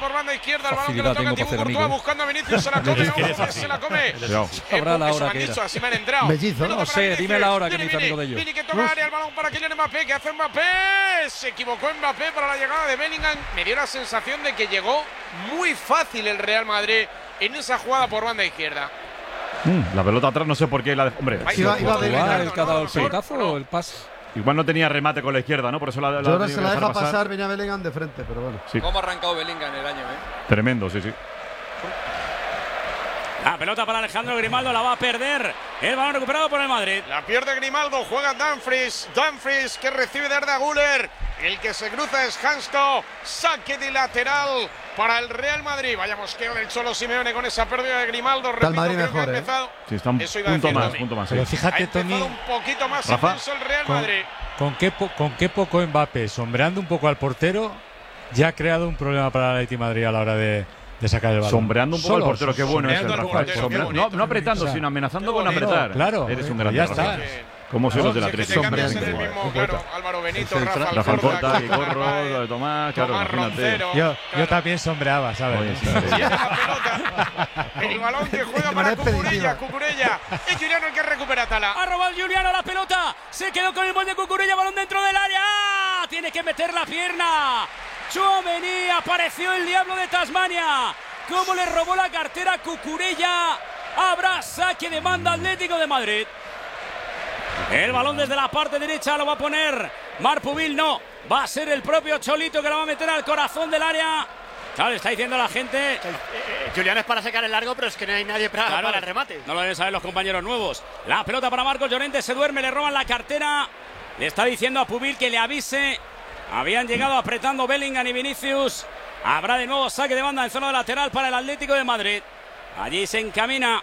por banda izquierda. El balón que lo toca Thibaut Courtois buscando a Vinicius. Se la come. Ojo, se la come. Habrá la hora que era. Así me han entrado. Mellizo, no sé, dime la hora que me hizo amigo de ellos. Vini que toma área, el balón para Kylian Mbappé. ¿Qué hace Mbappé? Se equivocó Mbappé para la llegada de Bellingham. Me dio la sensación de que llegó muy fácil el Real Madrid en esa jugada por banda izquierda. La pelota atrás, no sé por qué. Hombre, iba Bellingham el que ha dado el pelotazo o el pase. Igual no tenía remate con la izquierda, ¿no? Por eso ahora se la deja pasar, venía Bellingham de frente, pero bueno. Sí. ¿Cómo ha arrancado Bellingham el año, Tremendo, sí. La pelota para Alejandro Grimaldo, la va a perder. El balón recuperado por el Madrid. La pierde Grimaldo, juega Dumfries. Dumfries que recibe de Arda Güler. El que se cruza es Hansko. Saque de lateral para el Real Madrid. Vaya mosqueo del Cholo Simeone con esa pérdida de Grimaldo. Repito, el Madrid mejor, empezado. Sí, está un punto más. Pero fíjate, Tony, un poquito más intenso el Real Madrid. Con qué poco Mbappé, sombreando un poco al portero, ya ha creado un problema para el Atleti Madrid a la hora de sacar el balón. Sombreando un poco al portero, qué bueno es el Rafa. No apretando, sino amenazando con apretar. Claro, eres un gran ya está. Como se los de la 3 claro, Álvaro Benito, Rafa Corta, Corro, Tomás, claro, imagínate. Yo también sombreaba, ¿sabes? El balón que juega para Cucurella. Es Juliano el que recupera Tala. Ha robado Juliano la pelota. Se quedó con el gol de Cucurella, balón dentro del área. Tiene que meter la pierna. Tchouaméni, apareció el diablo de Tasmania. Cómo le robó la cartera a Cucurella. Habrá saque de banda Atlético de Madrid. El balón desde la parte derecha lo va a poner Marpubil, no. Va a ser el propio Cholito que lo va a meter al corazón del área. Claro, está diciendo la gente. Julián es para sacar el largo, pero es que no hay nadie para el remate. No lo deben saber los compañeros nuevos. La pelota para Marcos Llorente, se duerme, le roban la cartera. Le está diciendo a Pubil que le avise. Habían llegado apretando Bellingham y Vinicius. Habrá de nuevo saque de banda en zona lateral para el Atlético de Madrid. Allí se encamina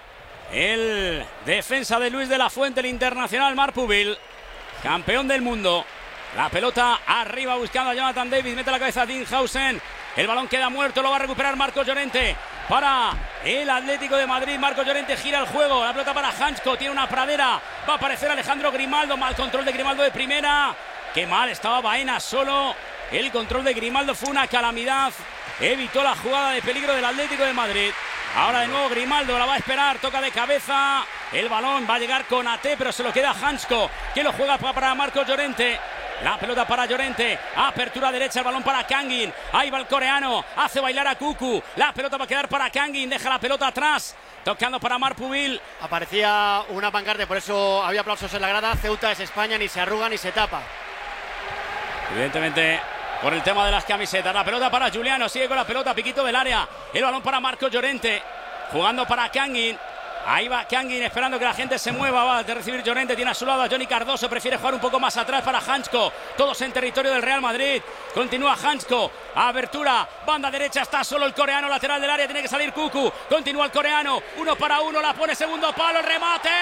el defensa de Luis de la Fuente, el internacional Marc Pubil, campeón del mundo. La pelota arriba buscando a Jonathan David, mete la cabeza a Dinhausen. El balón queda muerto, lo va a recuperar Marcos Llorente para el Atlético de Madrid. Marcos Llorente gira el juego, la pelota para Hansko, tiene una pradera, va a aparecer Alejandro Grimaldo, mal control de Grimaldo de primera. Qué mal estaba Baena solo. El control de Grimaldo fue una calamidad. Evitó la jugada de peligro del Atlético de Madrid. Ahora de nuevo Grimaldo la va a esperar, toca de cabeza. El balón va a llegar con AT, pero se lo queda Hansko, que lo juega para Marcos Llorente. La pelota para Llorente, apertura derecha, el balón para Kangin. Ahí va el coreano, hace bailar a Cucu. La pelota va a quedar para Kangin, deja la pelota atrás. Tocando para Marc Pubil. Aparecía una pancarta, por eso había aplausos en la grada. Ceuta es España, ni se arruga ni se tapa. Evidentemente, por el tema de las camisetas. La pelota para Juliano, sigue con la pelota, piquito del área. El balón para Marcos Llorente, jugando para Kangin. Ahí va Kangin esperando que la gente se mueva. Va a recibir Llorente, tiene a su lado a Johnny Cardoso. Prefiere jugar un poco más atrás para Hansko. Todos en territorio del Real Madrid. Continúa Hansko. Abertura, banda derecha, está solo el coreano lateral del área. Tiene que salir Cucu. Continúa el coreano. 1 para 1, la pone segundo palo. El remate.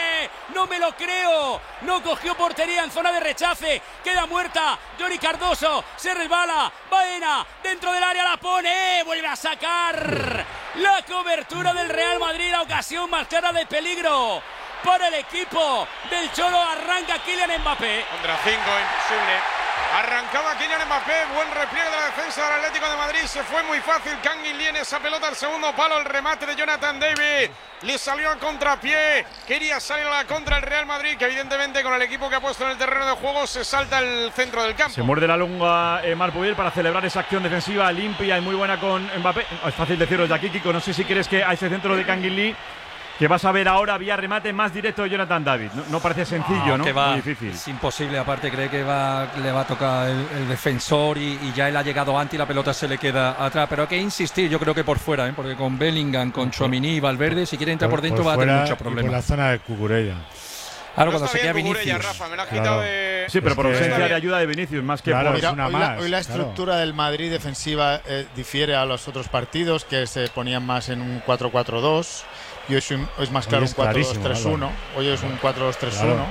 No me lo creo. No cogió portería en zona de rechace. Queda muerta. Johnny Cardoso. Se resbala. Baena dentro del área, la pone. Vuelve a sacar. La cobertura del Real Madrid. La ocasión más clara de peligro para el equipo del Cholo. Arranca Kylian Mbappé. Contra 5, imposible. Arrancaba Kylian Mbappé, buen repliegue de la defensa del Atlético de Madrid. Se fue muy fácil. Kangin Lien, esa pelota al segundo palo. El remate de Jonathan David. Le salió a contrapié. Quería salir a la contra el Real Madrid, que evidentemente con el equipo que ha puesto en el terreno de juego se salta el centro del campo. Se muerde la lengua Marc Pubil para celebrar esa acción defensiva limpia y muy buena con Mbappé. Es fácil decirlo de aquí, Kiko. No sé si crees que a ese centro de Kangin Lee que vas a ver ahora vía remate más directo de Jonathan David. No parece sencillo, ¿no? Muy difícil. Es imposible, aparte cree que le va a tocar el defensor y ya él ha llegado antes y la pelota se le queda atrás. Pero hay que insistir, yo creo que por fuera, porque con Bellingham, con Tchouaméni y Valverde, si quiere entrar por dentro va a tener muchos problemas. Por la zona de Cucurella. Claro, cuando se queda Vinicius. Rafa, me la has quitado de... Sí, pero por ausencia de ayuda de Vinicius, más que por... Mira, hoy la estructura del Madrid defensiva difiere a los otros partidos, que se ponían más en un 4-4-2. Y hoy es más claro un 4-2-3-1. Hoy es un 4-2-3-1. Claro.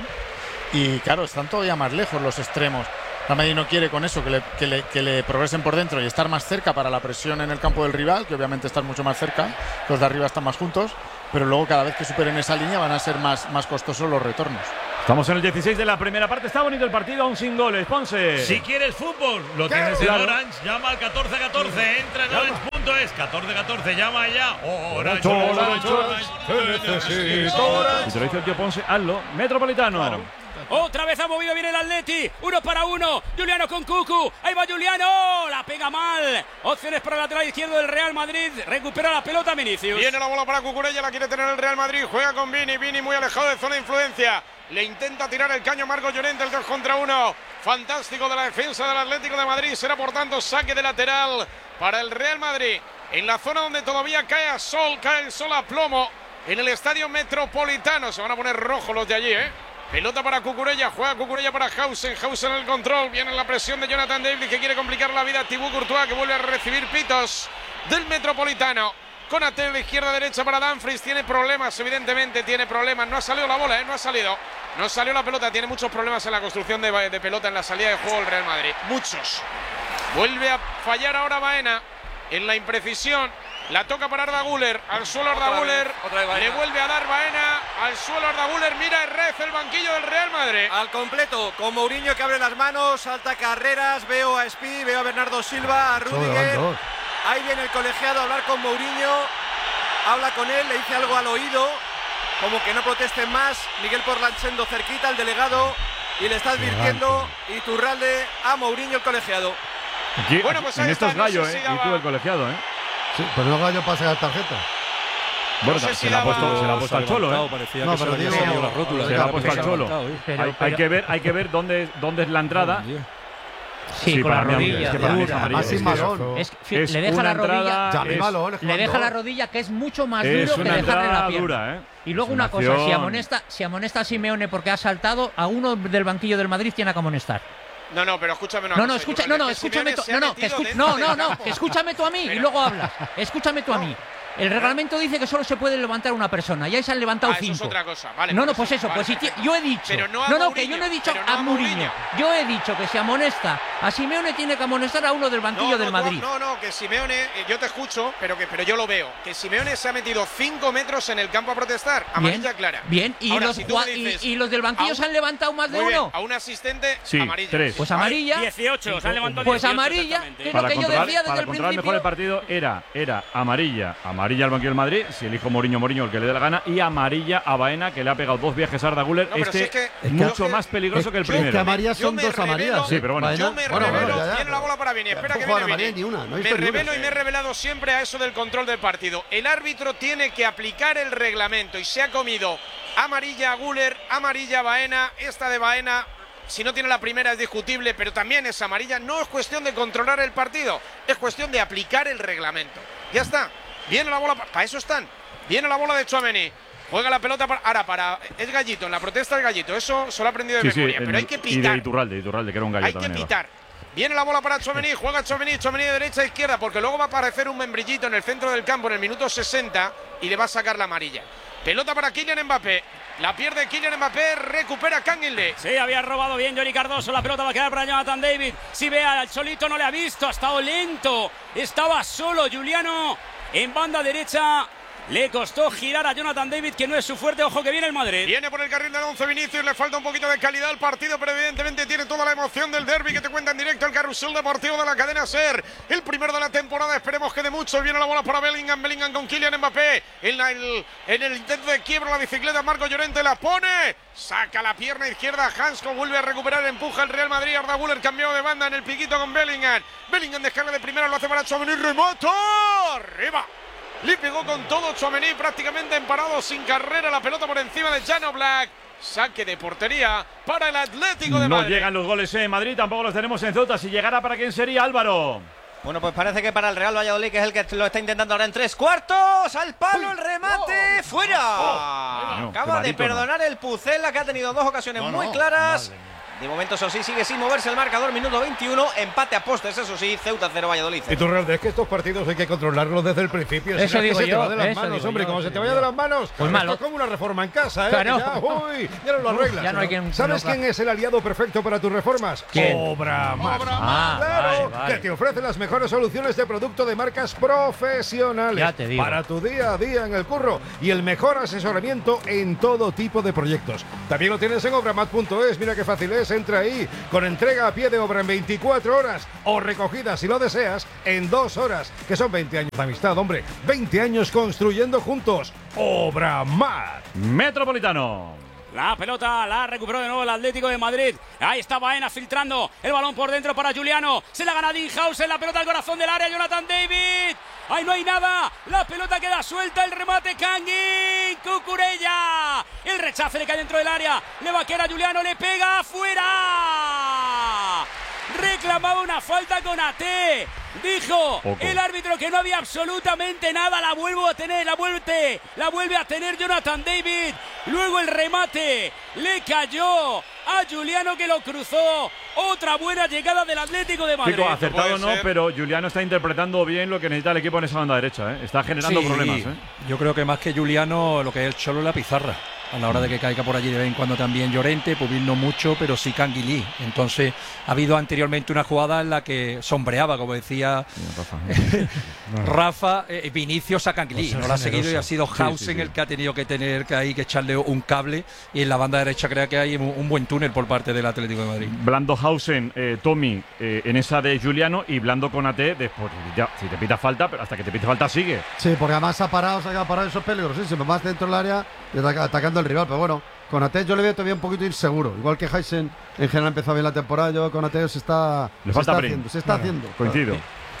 Y claro, están todavía más lejos los extremos. La Madrid no quiere con eso que le progresen por dentro y estar más cerca para la presión en el campo del rival, que obviamente están mucho más cerca. Los de arriba están más juntos. Pero luego cada vez que superen esa línea van a ser más costosos los retornos. Estamos en el 16 de la primera parte. Está bonito el partido, aún sin goles. Ponce. Si quieres fútbol, lo tienes en Orange. Llama al 1414. Entra en orange.es Realmadrid.es, 14-14, llama ya. Orange, te necesito. Y te lo dice el tío Ponce, hazlo. Metropolitano. Claro. Otra vez ha movido bien el Atleti. 1 para 1. Juliano con Cucu. Ahí va Juliano. La pega mal. Opciones para el lateral izquierdo del Real Madrid. Recupera la pelota Vinicius. Viene la bola para Cucurella. La quiere tener el Real Madrid. Juega con Vini. Vini muy alejado de zona de influencia. Le intenta tirar el caño Marcos Llorente. El 2 contra 1. Fantástico de la defensa del Atlético de Madrid. Será por tanto saque de lateral para el Real Madrid. En la zona donde todavía cae el sol a plomo. En el estadio Metropolitano. Se van a poner rojos los de allí, Pelota para Cucurella, juega Cucurella para Hausen, Hausen en el control, viene la presión de Jonathan David que quiere complicar la vida a Thibaut Courtois que vuelve a recibir pitos del Metropolitano. Konaté de izquierda a derecha para Dumfries, tiene problemas, evidentemente tiene problemas, no ha salido la bola, no salió la pelota, tiene muchos problemas en la construcción de pelota en la salida de juego del Real Madrid, muchos. Vuelve a fallar ahora Baena en la imprecisión. La toca para Arda Güler, al suelo Arda Güler, le vuelve a dar Baena, al suelo Arda Güler, mira Herrez, el banquillo del Real Madrid. Al completo, con Mourinho que abre las manos, salta carreras, veo a Espí, veo a Bernardo Silva, a Rüdiger. Ahí viene el colegiado a hablar con Mourinho, habla con él, le dice algo al oído, como que no protesten más. Miguel Porlanchendo cerquita, el delegado, y le está advirtiendo Iturralde a Mourinho el colegiado. Aquí, bueno, pues en estos gallos, y tú el colegiado, Sí, pero no Gallo pasa la tarjeta. Bueno, se la ha puesto al Cholo, Parecía no, que pero digo, la rótula. Se la ha puesto al Cholo. Hay que ver dónde es la entrada. Sí, con la rodilla. Es que para mí es amarilla. Así malón. Le deja la rodilla. Le deja la rodilla que es mucho más duro que dejarle la pierna. Dura, Y luego una cosa, si amonesta a Simeone porque ha saltado, a uno del banquillo del Madrid tiene que amonestar. No, pero escúchame escúchame tú a mí y luego hablas. Escúchame tú a mí. El reglamento dice que solo se puede levantar una persona. Ya se han levantado 5. Eso es otra cosa. Vale, pues eso. Pues si yo he dicho. Que yo no he dicho a Mourinho. Yo he dicho que si amonesta a Simeone tiene que amonestar a uno del banquillo del Madrid. Que Simeone, yo te escucho, pero yo lo veo. Que Simeone se ha metido 5 metros en el campo a protestar. Amarilla clara. Bien, y los del banquillo se han levantado más de uno. A un asistente, amarilla. 3. Pues amarilla. 18, se han levantado 18. Pues amarilla, que es lo que yo decía desde el principio. Para controlar mejor el partido era amarilla al banquillo del Madrid, si elijo Mourinho el que le dé la gana, y amarilla a Baena, que le ha pegado 2 viajes a Arda Güler. Mucho más peligroso que el primero. Es que amarillas son 2 amarillas. Sí, pero bueno. Yo me revelo, tiene la bola para Vini, espera que viene Vini. Me revelo y me he revelado siempre a eso del control del partido. El árbitro tiene que aplicar el reglamento y se ha comido amarilla a Güler, amarilla a Baena, esta de Baena. Si no tiene la primera es discutible, pero también es amarilla. No es cuestión de controlar el partido, es cuestión de aplicar el reglamento. Ya está. Viene la bola, para eso están. Viene la bola de Tchouaméni. Juega la pelota es Gallito, en la protesta es Gallito. Eso se lo ha aprendido de memoria, pero hay que pitar. Y de Iturralde, que era un gallo también. Hay que pitar. Viene la bola para Tchouaméni, juega Tchouaméni de derecha a izquierda, porque luego va a aparecer un membrillito en el centro del campo en el minuto 60 y le va a sacar la amarilla. Pelota para Kylian Mbappé. La pierde Kylian Mbappé, recupera Kangin Lee. Sí, había robado bien Johnny Cardoso. La pelota va a quedar para Jonathan David. Si ve al Cholito, no le ha visto, ha estado lento. Estaba solo Juliano en banda derecha. Le costó girar a Jonathan David, que no es su fuerte. Ojo que viene el Madrid. Viene por el carril del 11 Vinicius. Le falta un poquito de calidad al partido, pero evidentemente tiene toda la emoción del derbi que te cuenta en directo el carrusel deportivo de la cadena SER. El primero de la temporada, esperemos que de mucho. Viene la bola para Bellingham. Bellingham con Kylian Mbappé. En el intento de quiebra la bicicleta, Marcos Llorente la pone. Saca la pierna izquierda. Hansco vuelve a recuperar. Empuja el Real Madrid. Arda Güler cambiado de banda en el piquito con Bellingham. Bellingham descarga de primera. Lo hace para Tchouaméni. ¡Remata! ¡Arriba! Le pegó con todo Tchouaméni, prácticamente emparado, sin carrera, la pelota por encima de Jan Oblak. Saque de portería para el Atlético de Madrid. No llegan los goles en Madrid, tampoco los tenemos en Ceuta. Si llegara, ¿para quién sería, Álvaro? Bueno, pues parece que para el Real Valladolid, que es el que lo está intentando ahora en 3/4. ¡Al palo el remate! ¡Fuera! Acaba de perdonar el Pucela, que ha tenido 2 ocasiones muy claras. De momento, eso sí, sigue sin moverse el marcador. Minuto 21, empate a postes, eso sí, Ceuta 0, Valladolid 0. Y tú, Real, es que estos partidos hay que controlarlos desde el principio. Eso si digo se yo. te va de las manos, hombre, como se te vaya de las manos. Pues malo. Esto es como una reforma en casa, ¿eh? Claro. Ya no lo arreglas. Ya no hay quien, ¿Sabes quién es el aliado perfecto para tus reformas? ¿Quién? Obramar. Claro, que te ofrece las mejores soluciones de producto de marcas profesionales. Ya te digo. Para tu día a día en el curro y el mejor asesoramiento en todo tipo de proyectos. También lo tienes en obramat.es. Mira qué fácil es. necesitas, entra ahí, con entrega a pie de obra en 24 horas o recogida, si lo deseas, en 2 horas, que son 20 años de amistad, hombre, 20 años construyendo juntos. Obramar. Metropolitano. La pelota la recuperó de nuevo el Atlético de Madrid. Ahí está Baena filtrando el balón por dentro para Giuliano. Se la gana Dinhausen, la pelota al corazón del área, Jonathan David. Ahí no hay nada, la pelota queda suelta, el remate Kangin, Cucurella. El rechace le cae dentro del área, le va a quedar a Giuliano, le pega afuera. Reclamaba una falta con AT. Dijo el árbitro que no había absolutamente nada. La vuelve a tener Jonathan David. Luego el remate le cayó a Giuliano, que lo cruzó. Otra buena llegada del Atlético de Madrid. Chico, acertado no, pero Giuliano está interpretando bien lo que necesita el equipo en esa banda derecha. Está generando problemas. Yo creo que más que Giuliano, lo que es el Cholo es la pizarra. A la hora de que caiga por allí de vez en cuando también Llorente, Pubil no mucho, pero sí Canguilí. Entonces ha habido anteriormente una jugada en la que sombreaba, como decía Rafa, Vinicius a Canguilí. No la ha seguido y ha sido Hausen el que ha tenido que tener que echarle un cable. Y en la banda derecha creo que hay un buen túnel por parte del Atlético de Madrid. Blando Hausen, Tommy en esa de Giuliano y Blando con AT. Después, ya, si te pita falta, pero hasta que te pita falta sigue. Sí, porque además se ha parado, eso es peligrosísimo. Más dentro del área y atacando al rival, pero bueno, con AT yo le veo todavía un poquito inseguro, igual que Hausen en general empezó bien la temporada. Yo con AT se está haciendo. Coincido.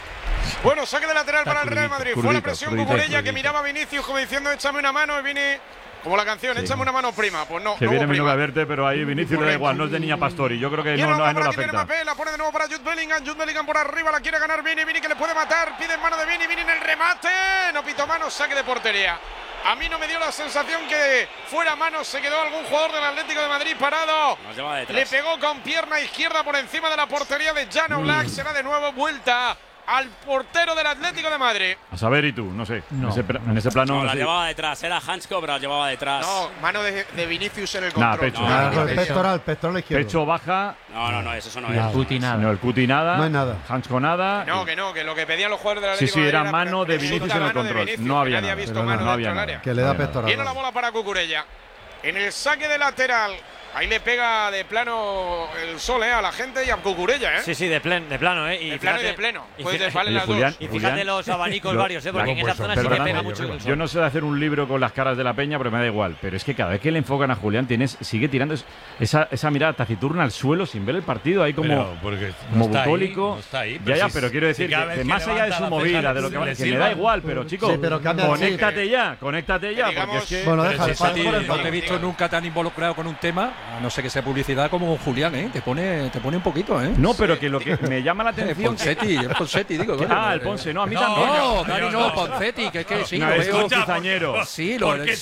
Bueno, saque de lateral para el Real Madrid. Fue la presión Cucurella que miraba a Vinicius como diciendo échame una mano, y viene como la canción, échame una mano prima. Pues no, que viene menos a verte, pero ahí Vinicius le da igual, no es de niña Pastori. Yo creo que no le afecta. La pone de nuevo para Jude Bellingham por arriba, la quiere ganar Vini que le puede matar, pide en mano de Vini en el remate, no pitó mano, saque de portería. A mí no me dio la sensación que fuera mano, se quedó algún jugador del Atlético de Madrid parado. Le pegó con pierna izquierda por encima de la portería de Jan Oblak, será de nuevo vuelta al portero del Atlético de Madrid. A saber, y tú, no sé. No. En ese plano. No, la llevaba detrás, era Hansko, pero la llevaba detrás. No, mano de Vinicius en el control. Pecho. Pectoral izquierdo. Pecho baja. No, eso no es. El Cuti nada. No, el Cuti nada. No hay nada. Hansko nada. No, que lo que pedían los jugadores del Atlético de Madrid. Sí, era mano de Vinicius en el control. No había nada. No había nada. Que le da pectoral. Viene la bola para Cucurella. En el saque de lateral. Ahí le pega de plano el sol a la gente y a Cucurella, Sí, de plano, Y de plano y de pleno. Puedes vale las dos. Y fíjate los abanicos varios, porque en esa zona sí le pega mucho el sol. Yo no sé de hacer un libro con las caras de la peña, pero me da igual. Pero es que cada vez que le enfocan a Julián, sigue tirando esa mirada taciturna al suelo sin ver el partido, ahí como bucólico. Ya, pero quiero decir que más allá de su movida, de lo que me da igual, pero chicos, conéctate ya, porque es que… Bueno, no te he visto nunca tan involucrado con un tema. No sé qué sea publicidad como Julián, te pone un poquito, No, pero que lo que me llama la atención… Ponsetti, digo. El Ponce, no, a mí también. No, Dani, no, Ponsetti, que es que sí, lo veo cizañero. Sí, lo veo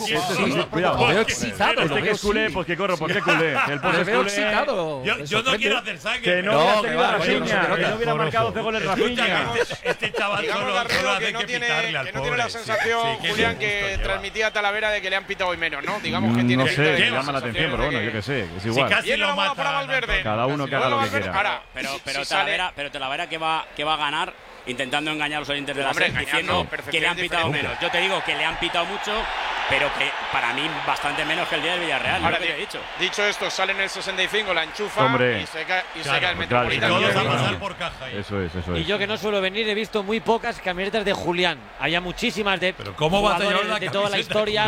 excitado. Este que es culé, pues que corro, porque culé. El Ponce es excitado. Yo no quiero hacer sangre. Que no hubiera marcado 12 goles Rafinha. Este chaval solo hace que pitarle al pobre. Que no tiene la sensación, Julián, que transmitía Talavera de que le han pitado hoy menos, ¿no? Digamos que tiene… No sé, me llama la atención, pero bueno, yo qué sé, es igual. Viene la bola para Valverde. Cada uno que haga lo que quiera. Pero Talavera que va a ganar intentando engañar a los oyentes de la SER diciendo que le han pitado menos. Yo te digo que le han pitado mucho, pero que para mí bastante menos que el día del Villarreal. Ahora, lo que he dicho. Dicho esto, sale en el 65, la enchufa y se cae el Metropolitano. Todos a pasar por caja. Eso es. Y yo, que no suelo venir, he visto muy pocas camisetas de Julián. Había muchísimas de… Pero ¿cómo va a tener de toda la historia?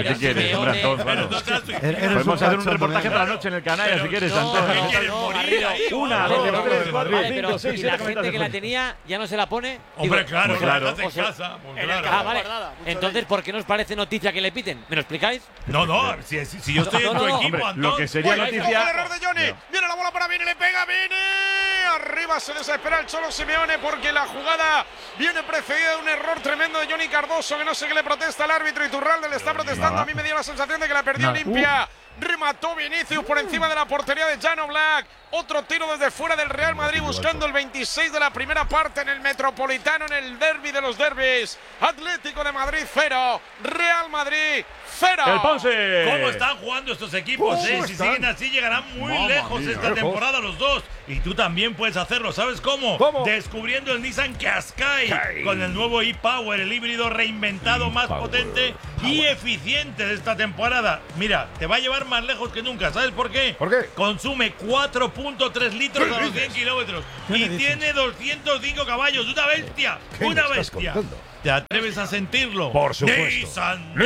Podemos hacer un reportaje para la noche en el canal, si quieres, Antonio. Una, dos, tres, cuatro, cinco, seis, y la gente que la tenía ya no se la pone. Hombre, claro. Vale. Entonces, ¿por qué nos parece noticia que le piten? ¿Me lo explicáis? No, si yo estoy en tu equipo, Antón. Lo que sería noticia… El error de Johnny. Viene la bola para Vini, le pega Vini. Arriba se desespera el Cholo Simeone porque la jugada viene precedida de un error tremendo de Johnny Cardoso, que no sé qué le protesta al árbitro. Iturralde le está protestando. A mí me dio la sensación de que la perdió limpia. Remató Vinicius por encima de la portería de Jan Oblak. Otro tiro desde fuera del Real Madrid buscando el 26 de la primera parte en el Metropolitano, en el derbi de los derbis. Atlético de Madrid 0, Real Madrid 0. El Ponce. ¿Cómo están jugando estos equipos? Si siguen así llegarán muy lejos esta temporada los dos. Y tú también puedes hacerlo. ¿Sabes cómo? Descubriendo el Nissan Qashqai con el nuevo e-Power, el híbrido reinventado más potente y eficientes esta temporada. Mira, te va a llevar más lejos que nunca. ¿Sabes por qué? ¿Por qué? Consume 4.3 litros a los 100 kilómetros y tiene 205 caballos. ¡Una bestia! ¡Una bestia! ¿Te atreves a sentirlo? Por supuesto.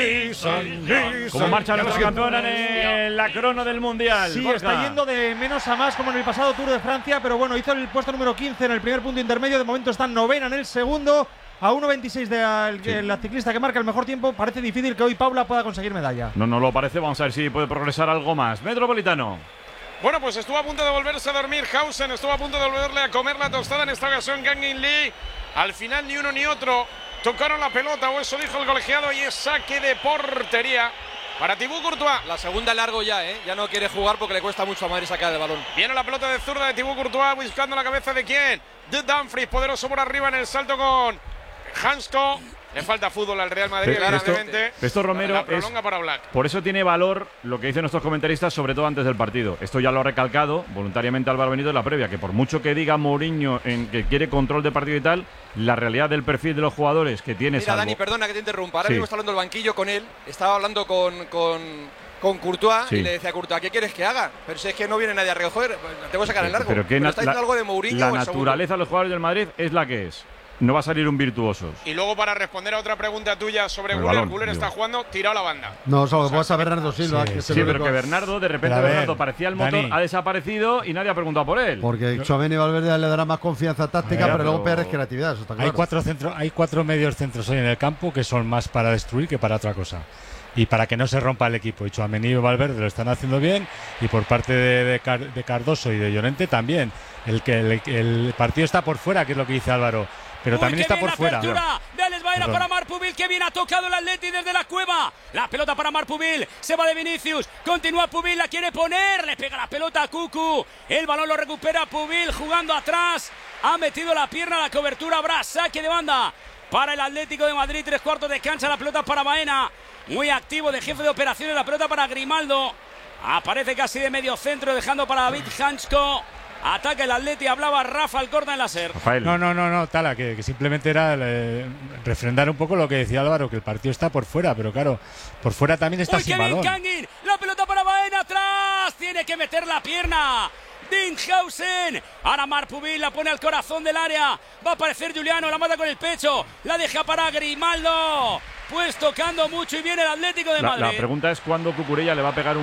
Nissan. ¿Cómo marcha nuestra campeona en la crono del Mundial? Sí, Borja. está yendo de menos a más como en el pasado Tour de Francia, pero bueno, hizo el puesto número 15 en el primer punto intermedio. De momento está novena en el segundo. A 1.26 de la ciclista que marca el mejor tiempo. Parece difícil que hoy Paula pueda conseguir medalla. No lo parece. Vamos a ver si puede progresar algo más. Metropolitano. Bueno, pues estuvo a punto de volverse a dormir Hausen, estuvo a punto de volverle a comer la tostada en esta ocasión Kangin Lee. Al final ni uno ni otro tocaron la pelota, o eso dijo el colegiado, y es saque de portería para Thibaut Courtois. La segunda largo ya, ya no quiere jugar porque le cuesta mucho a Madrid sacar el balón. Viene la pelota de zurda de Thibaut Courtois buscando la cabeza de quién, de Dumfries, poderoso por arriba en el salto con Hansko. Le falta fútbol al Real Madrid, claramente. Esto Romero la prolonga para Black. Por eso tiene valor lo que dicen nuestros comentaristas, sobre todo antes del partido. Esto ya lo ha recalcado voluntariamente Álvaro Benito en la previa, que por mucho que diga Mourinho en que quiere control de partido y tal, la realidad del perfil de los jugadores que tiene. Mira, Dani, perdona que te interrumpa. Ahora mismo está hablando el banquillo con él. Estaba hablando con Courtois y le decía a Courtois, ¿qué quieres que haga? Pero si es que no viene nadie a recoger, tengo que sacar el largo. Pero que está diciendo algo de Mourinho. La naturaleza de los jugadores del Madrid es la que es. No va a salir un virtuoso. Y luego, para responder a otra pregunta tuya sobre Güler, está jugando tirado la banda. No, solo pasa a Bernardo Silva. Sí, pero que Bernardo, de repente Bernardo parecía el motor, ha desaparecido y nadie ha preguntado por él. Porque Tchouaméni y Valverde le dará más confianza táctica, pero luego PR es creatividad, eso está claro. Hay cuatro medios centros hoy en el campo que son más para destruir que para otra cosa. Y para que no se rompa el equipo. Y Tchouaméni y Valverde lo están haciendo bien. Y por parte de Cardoso y de Llorente también. El partido está por fuera, que es lo que dice Álvaro. Pero también está por fuera. De Alex Baena para Marc Pubil, que bien ha tocado el Atleti desde la cueva. La pelota para Marc Pubil, se va de Vinicius, continúa Pubil, la quiere poner, le pega la pelota a Cucu. El balón lo recupera Pubil jugando atrás. Ha metido la pierna a la cobertura, habrá saque de banda para el Atlético de Madrid. 3/4 de cancha, la pelota para Baena. Muy activo de jefe de operaciones, la pelota para Grimaldo. Aparece casi de medio centro, dejando para David Hansko. Ataca el Atleti, hablaba Rafa Alcorta en la SER. No, Tala, que simplemente era refrendar un poco lo que decía Álvaro, que el partido está por fuera, pero claro, por fuera también está sin balón. Kangin, la pelota para Baena atrás, tiene que meter la pierna. Dinghausen, ahora Marc Pubil la pone al corazón del área, va a aparecer Juliano, la mata con el pecho, la deja para Grimaldo, pues tocando mucho y viene el Atlético de Madrid. La pregunta es cuándo Cucurella le va a pegar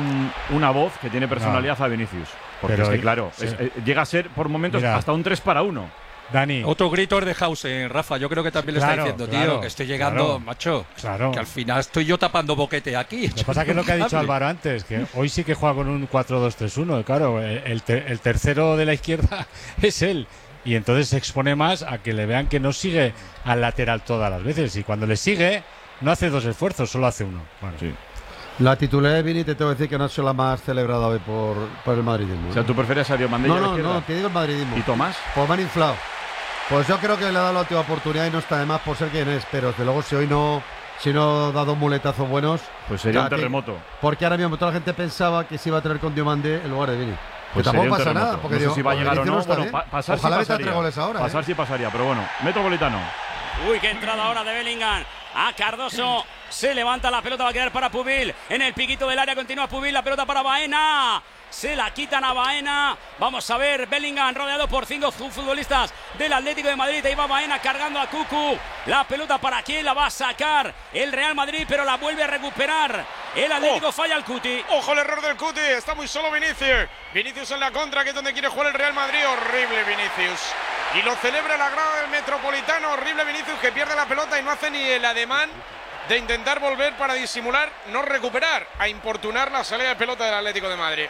una voz que tiene personalidad a Vinicius, porque es que claro, llega a ser por momentos hasta un 3-1. Dani. Otro grito es de Hausen, Rafa. Yo creo que también le está diciendo, tío, que estoy llegando, macho. Claro. Que al final estoy yo tapando boquete aquí. Lo que pasa es que lo que ha dicho Álvaro antes, que hoy sí que juega con un 4-2-3-1. Claro, el tercero de la izquierda es él. Y entonces se expone más a que le vean que no sigue al lateral todas las veces. Y cuando le sigue, no hace dos esfuerzos, solo hace uno. Bueno, sí. La titularidad de Vini, te tengo que decir que no ha sido la más celebrada hoy por el madridismo. O sea, ¿tú prefieres a Diomandé? No, te digo el madridismo. ¿Y Tomás? Pues me han inflado. Pues yo creo que le ha dado la última oportunidad y no está de más por ser quien es, pero desde luego si no ha dado muletazos buenos, pues sería un terremoto. Porque ahora mismo toda la gente pensaba que se iba a traer con Diomandé en lugar de Vini. Pues que tampoco pasa nada, porque no sé si va a llegar o no. Bueno, pasar ojalá sí pasaría. 3 goles ahora. Pasar sí pasaría, pero bueno, Metropolitano. Uy, qué entrada ahora de Bellingham. A Cardoso, se levanta la pelota, va a quedar para Pubil. En el piquito del área continúa Pubil, la pelota para Baena. Se la quitan a Baena. Vamos a ver, Bellingham rodeado por 5 futbolistas del Atlético de Madrid. Ahí va Baena cargando a Cucu. La pelota para quién, la va a sacar el Real Madrid, pero la vuelve a recuperar. El Atlético falla al Cuti. Ojo el error del Cuti, está muy solo Vinicius. Vinicius en la contra, que es donde quiere jugar el Real Madrid. Horrible Vinicius. Y lo celebra la grada del Metropolitano. Horrible Vinicius, que pierde la pelota y no hace ni el ademán de intentar volver para disimular, no recuperar, a importunar la salida de pelota del Atlético de Madrid.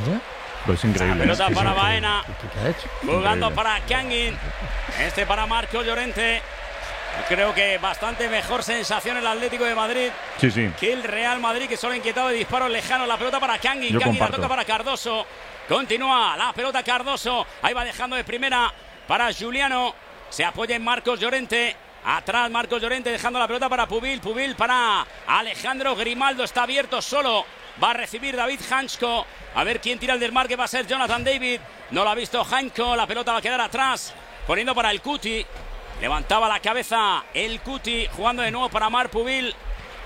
Pues increíble. La pelota para Baena, jugando para Kangin, para Marco Llorente. Creo que bastante mejor sensación el Atlético de Madrid que el Real Madrid, que solo ha inquietado de disparos lejanos. La pelota para Kangin, Kangin la toca para Cardoso, continúa la pelota Cardoso, ahí va dejando de primera para Juliano, se apoya en Marcos Llorente. Atrás Marcos Llorente dejando la pelota para Pubil. Pubil para Alejandro Grimaldo. Está abierto solo. Va a recibir David Hansko. A ver quién tira el desmarque. Va a ser Jonathan David. No lo ha visto Hansko. La pelota va a quedar atrás. Poniendo para el Cuti. Levantaba la cabeza el Cuti. Jugando de nuevo para Marc Pubil.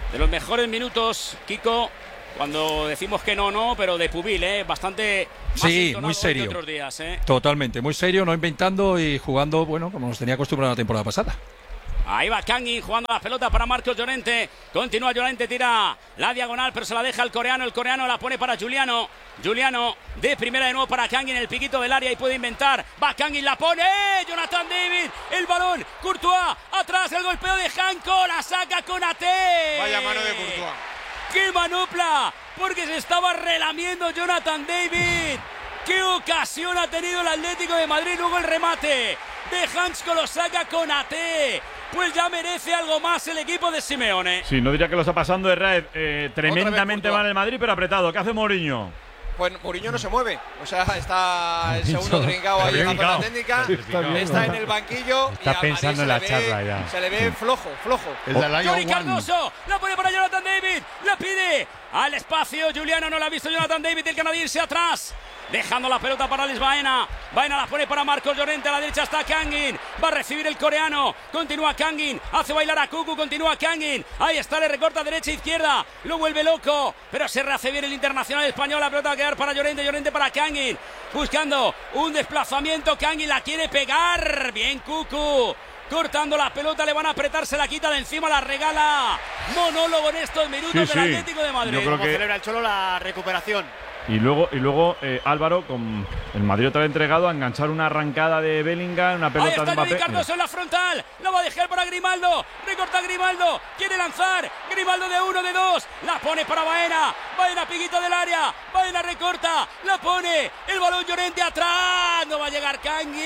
de los mejores minutos, Kiko, cuando decimos que no, pero de Pubil, bastante más muy serio. que otros días, Totalmente, muy serio, no inventando y jugando, bueno, como nos tenía acostumbrado la temporada pasada. Ahí va Kangin jugando la pelota para Marcos Llorente. Continúa Llorente, tira la diagonal, pero se la deja el coreano. El coreano la pone para Giuliano. Giuliano de primera de nuevo para Kangin en el piquito del área y puede inventar. Va Kangin, la pone. Jonathan David, el balón. Courtois, atrás el golpeo de Janko. La saca Konaté. Vaya mano de Courtois. ¡Qué manopla! Porque se estaba relamiendo Jonathan David. ¡Qué ocasión ha tenido el Atlético de Madrid! Luego el remate de Janko lo saca Konaté. Pues ya merece algo más el equipo de Simeone. Sí, no diría que lo está pasando de Raed tremendamente mal el Madrid, pero apretado. ¿Qué hace Mourinho? Pues Mourinho no se mueve. O sea, está el segundo trincao ahí en la zona técnica. Está en el banquillo. Está pensando en la charla ya. Se le ve flojo. Johnny Cardoso la pone para Jonathan David. La pide al espacio. Giuliano no la ha visto. Jonathan David, el canadiense atrás. Dejando la pelota para Alex Baena. Baena la pone para Marcos Llorente. A la derecha está Kangin. Va a recibir el coreano. Continúa Kangin. Hace bailar a Cucu. Continúa Kangin. Ahí está, le recorta derecha e izquierda. Lo vuelve loco. Pero se rehace bien el internacional español. La pelota va a quedar para Llorente. Llorente para Kangin. Buscando un desplazamiento. Kangin la quiere pegar. Bien Cucu. Cortando la pelota, le van a apretar, se la quita de encima, la regala. Monólogo en estos minutos del Atlético de Madrid. Yo creo que celebra el Cholo la recuperación. Y luego Álvaro, con el Madrid otra vez entregado, a enganchar una arrancada de Bellingham, una pelota de Mbappé. Cardoso en la frontal, la va a dejar para Grimaldo, recorta Grimaldo, quiere lanzar, Grimaldo de 1, de 2, la pone para Baena, Baena piquito del área, Baena recorta, la pone, el balón Llorente atrás, no va a llegar Kangin,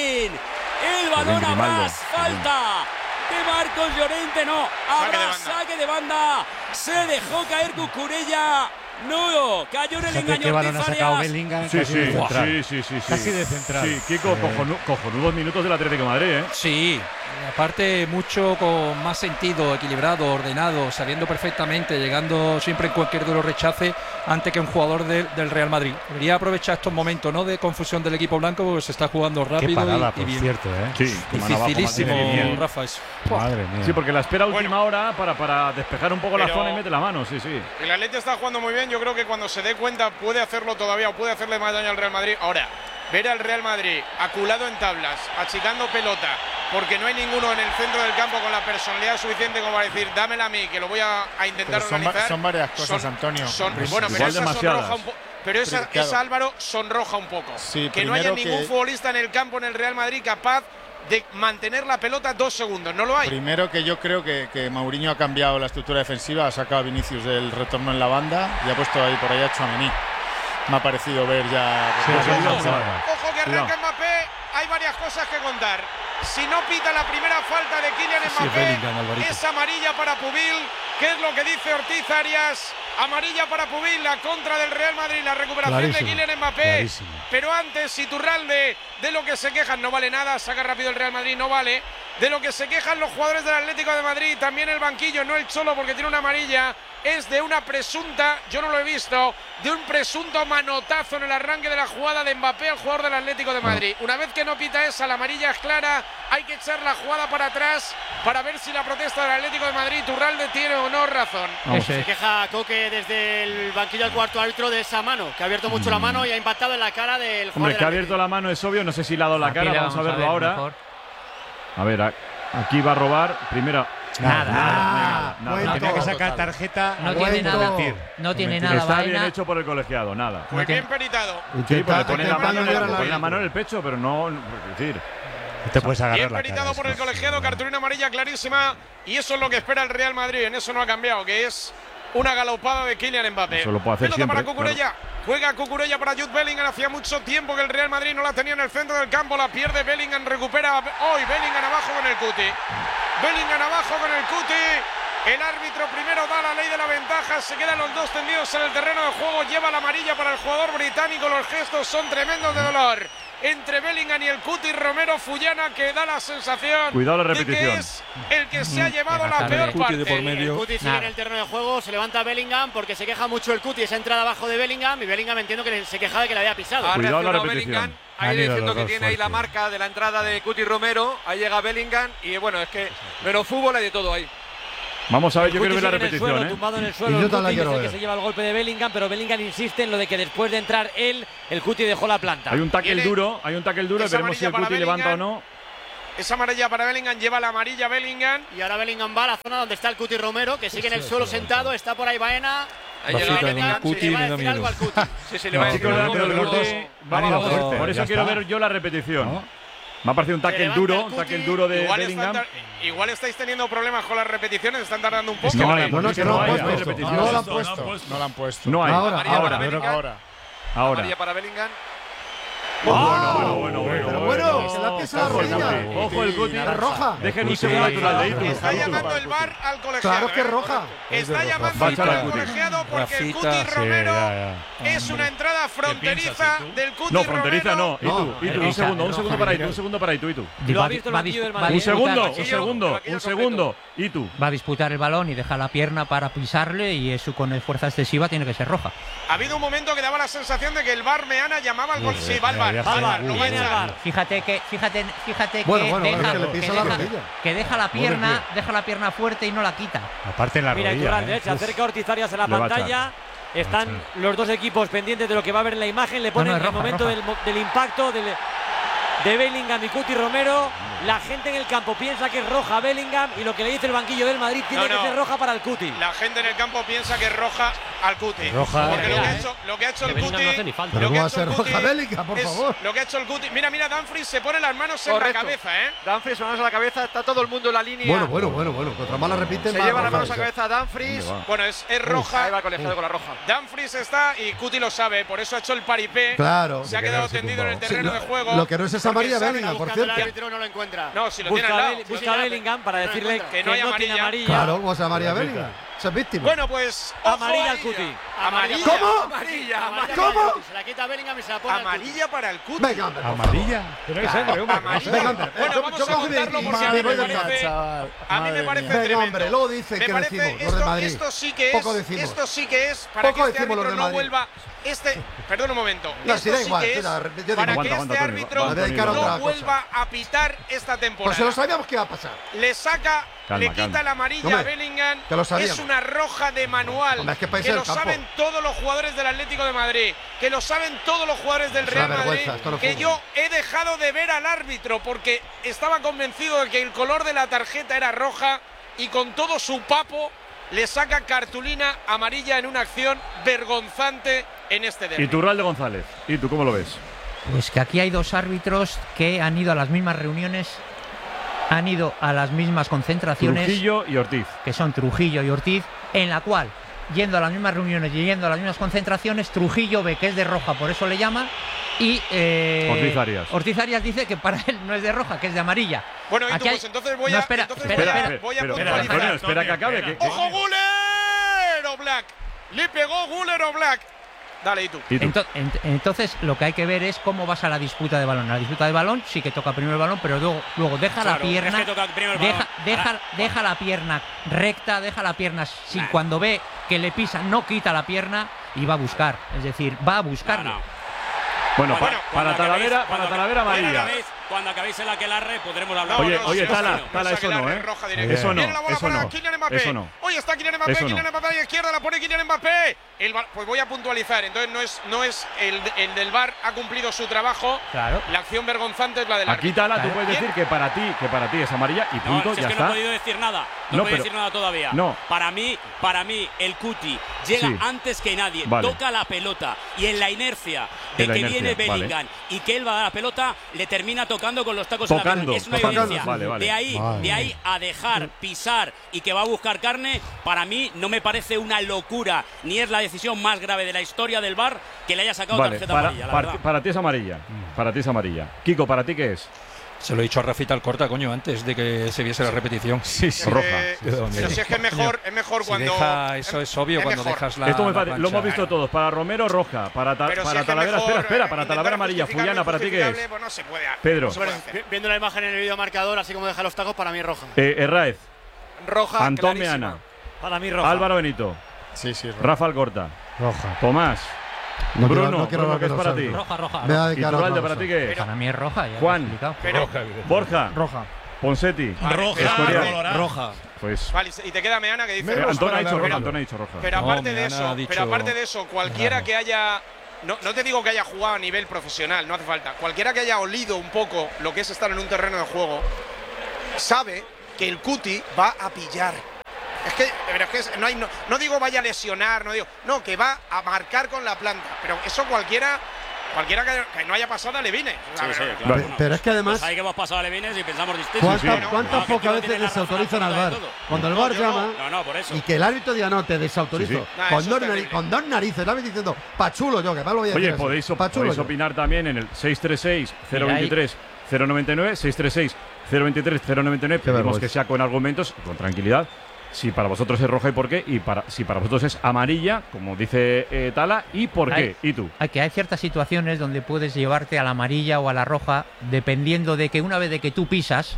el balón a más, falta de Marcos Llorente, no, habrá saque de banda, se dejó caer Cucurella. No, cayó en el engaño. ¿Qué balón ha sacado Bellingham? Sí. Casi de central. Sí, Kiko, cojonudos minutos del Atlético de Madrid, Sí, aparte mucho con más sentido, equilibrado, ordenado, sabiendo perfectamente, llegando siempre en cualquier duelo rechace antes que un jugador del Real Madrid. Debería aprovechar estos momentos, ¿no?, de confusión del equipo blanco, porque se está jugando rápido. Qué parada, y bien. Cierto, Sí, dificilísimo, Rafa. Madre mía. Sí, porque la espera última hora para despejar un poco la zona y mete la mano, sí. El Atlético está jugando muy bien. Yo creo que cuando se dé cuenta puede hacerlo todavía o puede hacerle más daño al Real Madrid. Ahora, ver al Real Madrid aculado en tablas, achicando pelota, porque no hay ninguno en el centro del campo con la personalidad suficiente como para decir, dámela a mí, que lo voy a intentar organizar. Son varias cosas, Antonio. Bueno, pero esa sonroja un poco. Pero esa, Álvaro, sonroja un poco. Sí, que no haya ningún futbolista en el campo en el Real Madrid capaz de mantener la pelota 2 segundos. No lo hay. Primero, que yo creo que Mourinho ha cambiado la estructura defensiva, ha sacado a Vinicius del retorno en la banda y ha puesto ahí por ahí a Tchouaméni. Me ha parecido ver ya. Ojo que arranca Mbappé. Hay varias cosas que contar. Si no pita la primera falta de Kylian Mbappé, es amarilla para Pubil. ¿Qué es lo que dice Ortiz Arias? Amarilla para Pubil, la contra del Real Madrid, la recuperación de Kylian Mbappé. Clarísimo. Pero antes, Iturralde, de lo que se quejan, no vale nada, saca rápido el Real Madrid, no vale. De lo que se quejan los jugadores del Atlético de Madrid, también el banquillo, no el Cholo porque tiene una amarilla, es de una presunta, yo no lo he visto, de un presunto manotazo en el arranque de la jugada de Mbappé al jugador del Atlético de Madrid. Una vez que no pita esa, la amarilla es clara, hay que echar la jugada para atrás para ver si la protesta del Atlético de Madrid, Iturralde, tiene o no razón. Se queja Coque desde el banquillo al cuarto árbitro de esa mano, que ha abierto mucho la mano y ha impactado en la cara del jugador. Hombre, que ha abierto la mano es obvio, no sé si le ha dado la cara, vamos a verlo ahora. Mejor. A ver, aquí va a robar, primera. Nada. Tenía que sacar tarjeta. No tiene nada. No tiene nada. Está bien hecho por el colegiado, nada. Muy bien peritado. Sí, pues le pone la mano en el pecho, pero no. Es decir, te puedes agarrar bien peritado por el colegiado, cartulina amarilla clarísima. Y eso es lo que espera el Real Madrid. En eso no ha cambiado, que es una galopada de Kylian Mbappé. Eso lo puede hacer pelota siempre, para Cucurella. Juega Cucurella para Jude Bellingham. Hacía mucho tiempo que el Real Madrid no la tenía en el centro del campo. La pierde Bellingham. Recupera hoy Bellingham abajo con el Cuti. Bellingham abajo con el Cuti. El árbitro primero da la ley de la ventaja. Se quedan los dos tendidos en el terreno de juego. Lleva la amarilla para el jugador británico. Los gestos son tremendos de dolor entre Bellingham y el Cuti. Romero Fullana, que da la sensación cuidado la de repetición, que es el que se ha llevado la peor parte. El Cuti sigue en el terreno de juego. Se levanta Bellingham porque se queja mucho el Cuti. Esa entrada abajo de Bellingham. Y Bellingham entiendo que se quejaba de que le había pisado. Cuidado la repetición. Ahí diciendo que tiene ahí la marca de la entrada de Cuti Romero. Ahí llega Bellingham. Y bueno, es que menos fútbol hay de todo ahí. Vamos a ver, yo quiero ver la sigue en el repetición, suelo, tumbado en el suelo, Y yo el también Cuti es quiero el que ver. se lleva el golpe de Bellingham, pero Bellingham insiste en lo de que después de entrar él, el Cuti dejó la planta. Hay un tackle Tiene duro, esa veremos si el amarilla para Cuti levanta o Bellingham. no. Esa amarilla para Bellingham, lleva la amarilla Bellingham. Y ahora Bellingham va a la zona donde está el Cuti Romero, que sigue en el suelo sentado, está por ahí Baena. Ahí llega Bellingham, Cuti, se le va me a da decir miedo. algo al Cuti. Sí, sí, le va a decir Chicos, algo, pero pero los dos vamos, van vamos. fuerte. Por eso Ya quiero está. ver yo la repetición. ¿No? Me ha parecido un tackle levanta duro, el un Cuti. tackle duro de Bellingham. Igual estáis teniendo problemas con las repeticiones, están tardando un poco. No hay, No, no, es que no hay, han hay puesto. repetición. No lo han puesto. No la han puesto. No hay. Ahora, Amarilla para ahora. Bellingham. Ahora. Amarilla para Bellingham. Bueno. Pero bueno, se la pisa la rodilla. Ojo el Cuti. Es roja. Dejen un segundo al de Itu. Está llamando el VAR al colegiado. Claro que es roja. Está llamando el Rafita. VAR al colegiado porque el Cuti Rafita, Romero Sí, es una entrada fronteriza del Cuti No, fronteriza Romero. no. Itu, un segundo para Itu, un segundo para Itu. Lo ha visto el banquillo del Madrid. Un segundo. Itu. Va a disputar el balón y deja la pierna para pisarle y eso con fuerza excesiva tiene que ser roja. Ha habido un momento que daba la sensación de que el VAR Meana llamaba al gol. Sí, va al VAr. ya Va al está. VAR, lo va a echar. Fíjate que Bueno, es deja, que le pisa la rodilla. que deja la pierna fuerte y no la quita. Aparte en la Mira, rodilla. Iturralde, se acerca Ortiz Arias en la Le va a pantalla. Están los dos equipos pendientes de lo que va a ver en la imagen. Le ponen No, es el roja, momento roja. del impacto de Bellingham y Cuti Romero. La gente en el campo piensa que es roja Bellingham y lo que le dice el banquillo del Madrid tiene que ser roja para el Cuti. La gente en el campo piensa que es roja al Cuti. Roja. Porque lo que ha hecho el Bellingham Cuti. no hace ni falta. Pero Lo que ¿cómo va ha a hecho ser el roja Cuti Bellingham, por es favor? Lo que ha hecho el Cuti. Mira, Dumfries se pone las manos en la Correcto. cabeza, Dumfries, manos a la cabeza, está todo el mundo en la línea. Bueno. Contra más la repiten, Se más lleva las roja manos a es. la cabeza Dumfries. Bueno, es roja. Ahí va el colegiado con la roja. Dumfries está y Cuti lo sabe, por eso ha hecho el paripé. Claro. Se ha quedado tendido en el terreno de juego. Lo que no es esa porque amarilla sabe- Bellingham, por Buscando cierto. el árbitro no lo encuentra. No, si lo tiene al lado. Busca a Bellingham para decirle que no tiene amarilla. Claro, ¿cómo se amarilla Bellingham? Esa es víctima. Bueno, pues. ojo Amarilla al ahí. Cuti. Amarilla. ¿Cómo? Amarilla. ¿Cómo? Se la quita Bellingham y se la pone al Cuti. Amarilla para el Cuti. Venga, hombre. por Amarilla. Que no hay sangre, hombre. Amarilla. Venga, hombre. Bueno, vamos a contarlo porque a mí me parece. A mí me parece Venga, tremendo. hombre, luego dicen Me que parece decimos, los de Madrid. esto sí que es. Poco decimos. Esto sí que es para Poco que este decimos los árbitro de no Madrid. vuelva. Perdón un momento. No, Esto si da sí igual, que es espera, yo digo- para que Aguanta, este Tony, árbitro va, dedicar a otra no cosa. vuelva a pitar esta temporada. Pues se lo sabíamos que iba a pasar. Le saca, Calma, le quita calma. la amarilla Hombre, a Bellingham. que lo sabíamos. Es una roja de manual. Hombre, es que país que del lo campo. saben todos los jugadores del Atlético de Madrid. Que lo saben todos los jugadores del Es una Real Madrid. vergüenza, esto no Que fútbol. yo he dejado de ver al árbitro porque estaba convencido de que el color de la tarjeta era roja y con todo su papo le saca cartulina amarilla en una acción vergonzante en este derbi. Iturralde González. ¿Y tú cómo lo ves? Pues que aquí hay dos árbitros que han ido a las mismas reuniones, han ido a las mismas concentraciones, Trujillo y Ortiz. que son Trujillo y Ortiz, en la cual, yendo a las mismas reuniones y yendo a las mismas concentraciones, Trujillo ve que es de roja, por eso le llama, y Ortiz Arias dice que para él no es de roja, que es de amarilla. Bueno, y Aquí tú, hay- pues entonces voy No, a. espera, entonces espera, voy a pero, puntualizar. Antonio, espera que acabe. ¡Ojo, Guller o Black! Le pegó Guller o Black. Dale, y tú. ¿Y tú? Entonces, lo que hay que ver es cómo vas a la disputa de balón. La disputa de balón sí que toca primero el balón, pero luego deja la Claro, pierna, es que toca primero el balón. deja la pierna recta, deja la pierna sin cuando ve que le pisa, no quita la pierna y va a buscar. Es decir, va a buscarlo. Bueno, Bueno, para Talavera amarilla. Cuando acabéis el aquelarre podremos hablar. Oye, Tala, eso no, ¿eh? Roja directa. Eso no, Viene la bola eso para no. Kylian Mbappé. Eso no. Hoy está Kylian Mbappé, Eso no. Kylian Mbappé a la izquierda, la pone Kylian Mbappé. Pues voy a puntualizar, entonces no es el del VAR ha cumplido su trabajo. Claro. La acción vergonzante es la del árbitro. Aquí, Tala, tú puedes decir que para ti es amarilla y punto, No, si ya es que está. no he podido decir nada. No he podido decir nada todavía. No. Para mí, el Cuti llega Sí. antes que nadie. Vale. Toca la pelota y en la inercia de En la que inercia, viene vale. Bellingham y que él va a dar la pelota, le termina tocando con los tacos Tocando, en la pelota. Es una tocando. evidencia. Vale, vale. De ahí a dejar pisar y que va a buscar carne, para mí no me parece una locura, ni es la decisión más grave de la historia del VAR que le haya sacado Vale, tarjeta amarilla, la verdad. para ti es amarilla. Para ti es amarilla. Kiko, ¿para ti qué es? Se lo he dicho a Rafita Alcorta, coño, antes de que se viese la repetición. Sí, roja. Pero si es que es mejor Si cuando. deja, eso es obvio es cuando mejor. dejas la. Esto me la parece, lo plancha. hemos visto todos. Para Romero, roja. Para Pero si es que Talavera, mejor, espera, para intentar Talavera amarilla. justificarlo Fullana, ¿para ti qué es? injustificable, pues no se puede. Pedro. No se puede Bueno, hacer. viendo la imagen en el vídeo marcador, así como deja los tacos, para mí es roja. Herráez, Roja, Antón clarísima. Meana, Para mí roja. Álvaro Benito, Sí, sí. Rafa Alcorta, Roja. Tomás, No quiero- Bruno, no quiero Bruno, hablar ¿qué es de los para ti? árbitros. Roja. Me voy a dedicar a Iturralde, otra ¿para ti cosa. qué es? Para mí es roja. Ya lo he Juan. explicado. Pero, Borja, Roja. Ponsetti, Roja, Escorial, colorada. Roja. Pues. Vale, y te queda Meana que dice. Antón ha dicho roja. Pero aparte de eso, cualquiera que haya. No te digo que haya jugado a nivel profesional, no hace falta. Cualquiera que haya olido un poco lo que es estar en un terreno de juego, sabe que el Cuti va a pillar. Pero es que no digo vaya a lesionar, no, que va a marcar con la planta. Pero eso cualquiera que no haya pasado a Levines. Claro. Pero es que además. Pues hay que hemos pasado a Levines y pensamos distinto. ¿Cuántas pocas veces desautorizan al VAR? Cuando el VAR llama por eso. y que el árbitro diga no, te desautorizo. Con dos narices, la ves diciendo, pachulo yo, que más lo voy a decir. Oye, podéis opinar también en el 636-023-099, 636-023-099. Pedimos que sea con argumentos, con tranquilidad. Si para vosotros es roja y por qué, si para vosotros es amarilla, como dice Tala, y por qué. ¿Y tú? Hay ciertas situaciones donde puedes llevarte a la amarilla o a la roja, dependiendo de que una vez de que tú pisas,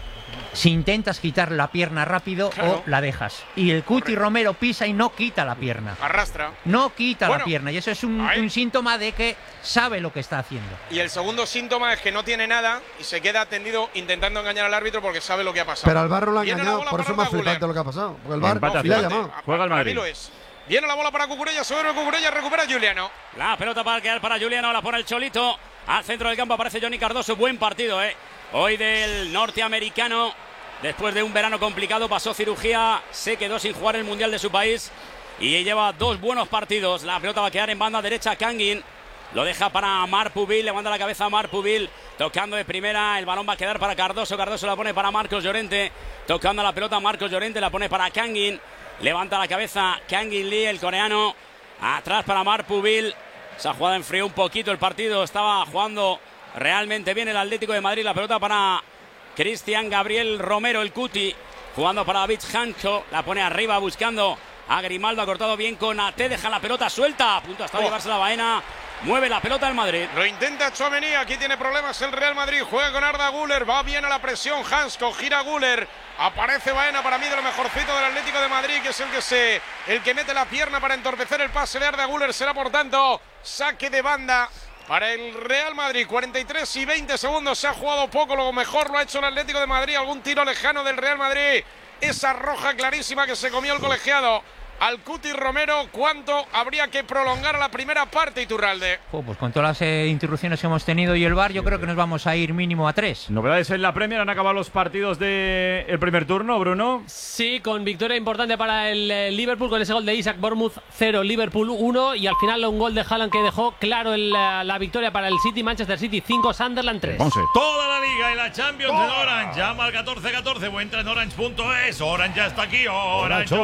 si intentas quitar la pierna rápido o la dejas. Y el Cuti Romero pisa y no quita la pierna. Arrastra. No quita la pierna. Y eso es un síntoma de que sabe lo que está haciendo. Y el segundo síntoma es que no tiene nada y se queda tendido intentando engañar al árbitro porque sabe lo que ha pasado. Pero al VAR no lo ha engañado, por eso es más flipante lo que ha pasado. Porque el VAR le ha llamado. Juega el Madrid. Viene la bola para Cucurella, se duerme Cucurella, recupera Juliano. La pelota para quedar para Juliano, la pone el Cholito. Al centro del campo aparece Johnny Cardoso. Buen partido, hoy del norteamericano. Después de un verano complicado, pasó cirugía, se quedó sin jugar el Mundial de su país y lleva 2 buenos partidos. La pelota va a quedar en banda derecha, Kangin. Lo deja para Marc Pubil, levanta la cabeza a Marc Pubil, tocando de primera, el balón va a quedar para Cardoso. Cardoso la pone para Marcos Llorente, tocando la pelota Marcos Llorente, la pone para Kangin. Levanta la cabeza Kangin Lee, el coreano, atrás para Marc Pubil. Se ha jugado, enfrió un poquito el partido, estaba jugando realmente bien el Atlético de Madrid. La pelota para Cristian Gabriel Romero, el Cuti, jugando para David Hancho, la pone arriba buscando a Grimaldo, ha cortado bien con Ate, deja la pelota suelta, a punto hasta llevarse la Baena, mueve la pelota el Madrid. Lo intenta Tchouaméni, aquí tiene problemas el Real Madrid, juega con Arda Güler, va bien a la presión Hansko, gira Güler, aparece Baena, para mí de lo mejorcito del Atlético de Madrid, que es el que mete la pierna para entorpecer el pase de Arda Güler, será por tanto saque de banda para el Real Madrid. 43 y 20 segundos, se ha jugado poco, lo mejor lo ha hecho el Atlético de Madrid, algún tiro lejano del Real Madrid, esa roja clarísima que se comió el colegiado al Cuti Romero. ¿Cuánto habría que prolongar a la primera parte, Iturralde? Pues con todas las interrupciones que hemos tenido y el VAR, yo creo que nos vamos a ir mínimo a 3. Novedades en la Premier, han acabado los partidos del primer turno, Bruno. Sí, con victoria importante para el Liverpool, con ese gol de Isaac. Bournemouth 0, Liverpool 1, y al final un gol de Haaland que dejó claro la victoria para el City. Manchester City 5, Sunderland 3. Toda la Liga y la Champions en Orange. Llama al 1414 o entra en orange.es. Orange ya está aquí. Orange.